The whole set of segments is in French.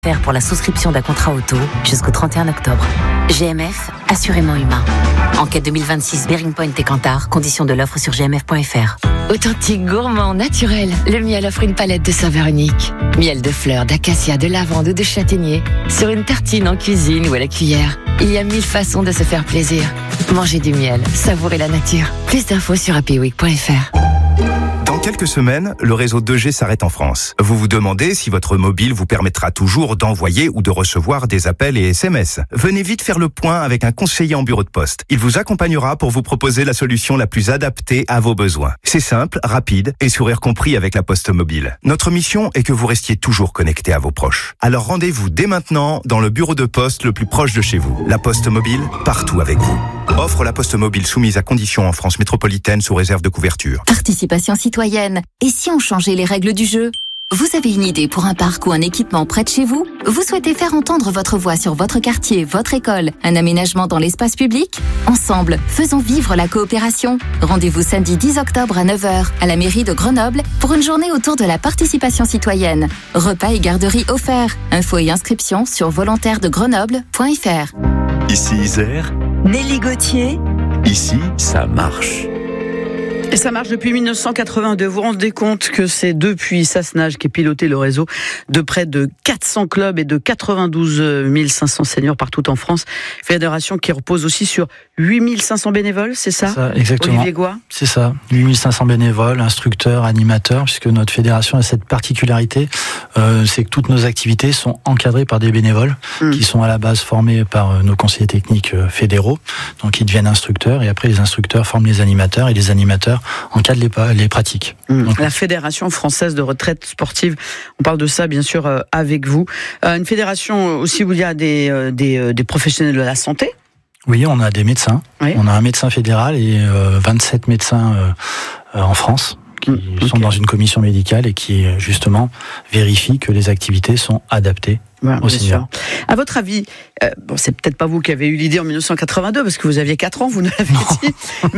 Faire pour la souscription d'un contrat auto jusqu'au 31 octobre. GMF, assurément humain. Enquête 2026 Bearing Point et Kantar, conditions de l'offre sur gmf.fr. Authentique, gourmand, naturel, le miel offre une palette de saveurs uniques. Miel de fleurs, d'acacia, de lavande ou de châtaignier. Sur une tartine en cuisine ou à la cuillère. Il y a 1000 façons de se faire plaisir. Mangez du miel, savourez la nature. Plus d'infos sur happyweek.fr. Dans quelques semaines, le réseau 2G s'arrête en France. Vous vous demandez si votre mobile vous permettra toujours d'envoyer ou de recevoir des appels et SMS. Venez vite faire le point avec un conseiller en bureau de poste. Il vous accompagnera pour vous proposer la solution la plus adaptée à vos besoins. C'est simple, rapide et sourire compris avec la Poste Mobile. Notre mission est que vous restiez toujours connecté à vos proches. Alors rendez-vous dès maintenant dans le bureau de poste le plus proche de chez vous. La Poste Mobile, partout avec vous. Offre la Poste Mobile soumise à conditions en France métropolitaine sous réserve de couverture. Participation citoyenne. Et si on changeait les règles du jeu ? Vous avez une idée pour un parc ou un équipement près de chez vous ? Vous souhaitez faire entendre votre voix sur votre quartier, votre école, un aménagement dans l'espace public ? Ensemble, faisons vivre la coopération. Rendez-vous samedi 10 octobre à 9h à la mairie de Grenoble pour une journée autour de la participation citoyenne. Repas et garderie offerts. Infos et inscriptions sur volontaire-de-grenoble.fr. Ici Isère. Nelly Gauthier. Ici, ça marche. Et ça marche depuis 1982. Vous vous rendez compte que c'est depuis Sassenage qui est piloté le réseau de près de 400 clubs et de 92 500 seniors partout en France. Fédération qui repose aussi sur 8 500 bénévoles, c'est ça ? Ça, exactement. Olivier Goua ? C'est ça. 8 500 bénévoles, instructeurs, animateurs, puisque notre fédération a cette particularité, c'est que toutes nos activités sont encadrées par des bénévoles qui sont à la base formés par nos conseillers techniques fédéraux. Donc ils deviennent instructeurs et après les instructeurs forment les animateurs et les animateurs encadrent les pratiques. Donc, la Fédération française de retraite sportive, on parle de ça bien sûr avec vous. Une fédération aussi où il y a des professionnels de la santé. Oui, on a des médecins. Oui. On a un médecin fédéral et 27 médecins en France qui sont dans une commission médicale et qui justement vérifient que les activités sont adaptées aux seniors. À votre avis, c'est peut-être pas vous qui avez eu l'idée en 1982 parce que vous aviez 4 ans, vous nous l'avez dit,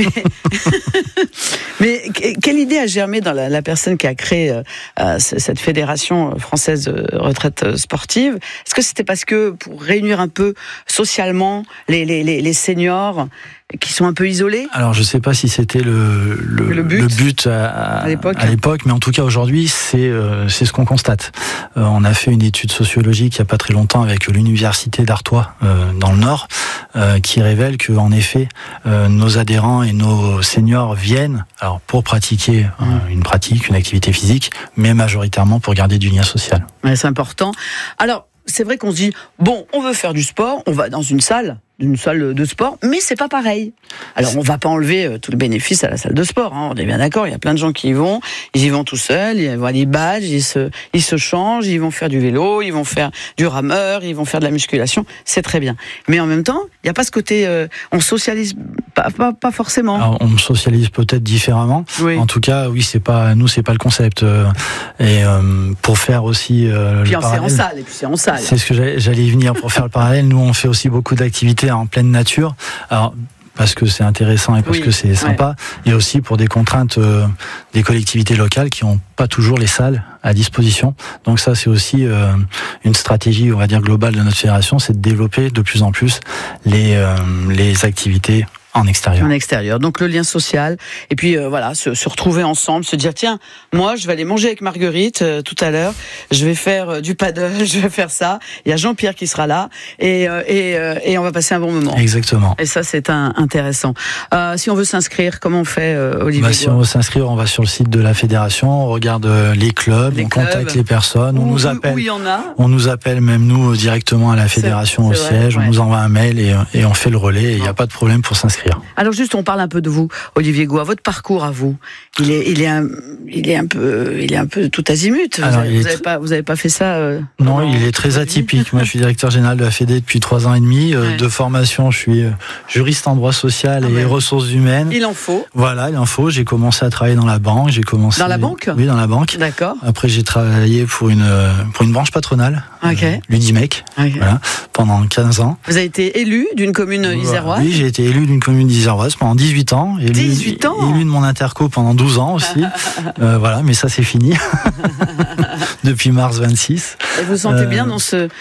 mais quelle idée a germé dans la personne qui a créé cette fédération française de retraite sportive ? Est-ce que c'était parce que pour réunir un peu socialement les seniors qui sont un peu isolés ? Alors je sais pas si c'était le but à l'époque, mais en tout cas aujourd'hui c'est ce qu'on constate. On a fait une étude sociologique il y a pas très longtemps avec l'université d'Artois dans le Nord qui révèle que en effet nos adhérents et nos seniors viennent alors pour pratiquer une activité physique, mais majoritairement pour garder du lien social. Ouais, c'est important. Alors c'est vrai qu'on se dit bon, on veut faire du sport, on va dans une salle de sport, mais c'est pas pareil. Alors on va pas enlever tout le bénéfice à la salle de sport, hein, on est bien d'accord, il y a plein de gens qui ils y vont tout seuls, ils voient les badges, ils se changent, ils vont faire du vélo, ils vont faire du rameur, ils vont faire de la musculation, c'est très bien. Mais en même temps, il n'y a pas ce côté, on socialise pas forcément. Alors, on socialise peut-être différemment. Oui. En tout cas, oui, c'est pas le concept. Pour faire aussi puis c'est en salle, et puis c'est en salle. C'est ce que j'allais y venir pour faire le parallèle. Nous, on fait aussi beaucoup d'activités en pleine nature. Alors, parce que c'est intéressant et parce que c'est sympa, et aussi pour des contraintes des collectivités locales qui n'ont pas toujours les salles à disposition. Donc ça, c'est aussi une stratégie, on va dire, globale de notre fédération, c'est de développer de plus en plus les activités en extérieur. Donc le lien social, et puis se retrouver ensemble, se dire tiens, moi je vais aller manger avec Marguerite tout à l'heure, je vais faire du paddle, je vais faire ça, il y a Jean-Pierre qui sera là, et on va passer un bon moment. Exactement. Et ça c'est intéressant. Si on veut s'inscrire, comment on fait, Olivier ? Si on veut s'inscrire, on va sur le site de la fédération, on regarde les clubs, contacte les personnes, on nous appelle. Où il y en a. On nous appelle même nous directement à la fédération au siège, on nous envoie un mail et on fait le relais, et il n'y a pas de problème pour s'inscrire. Alors juste, on parle un peu de vous, Olivier Goua. Votre parcours à vous, il est un peu tout azimut. Vous avez pas fait ça. Non, il est très atypique. Moi, je suis directeur général de la Fédé depuis 3 ans et demi. De formation, je suis juriste en droit social et ressources humaines. Il en faut. Voilà, il en faut. J'ai commencé à travailler dans la banque. Dans la banque ? Oui, dans la banque. D'accord. Après, j'ai travaillé pour une branche patronale, l'Udimec, voilà, pendant 15 ans. Vous avez été élu d'une commune iséroise ? Oui, j'ai été élu d'une commune iséroise pendant 18 ans. Élu de mon interco pendant 12 ans aussi. Mais ça c'est fini. Depuis mars 26. Et vous sentez bien dans ce